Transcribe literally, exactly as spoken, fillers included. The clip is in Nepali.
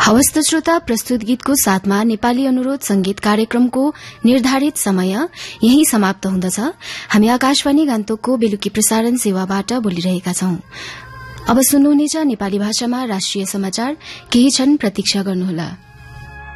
हवस् त श्रोता, प्रस्तुत गीतको साथमा नेपाली अनुरोध संगीत कार्यक्रमको निर्धारित समय यही समाप्त हुँदछ। हामी आकाशवाणी गान्तोकको बेलुकी प्रसारण सेवाबाट बोलिरहेका छौं। अब सुन्नुहुनेछ नेपाली भाषामा राष्ट्रिय समाचार। केही क्षण प्रतीक्षा गर्नुहोला।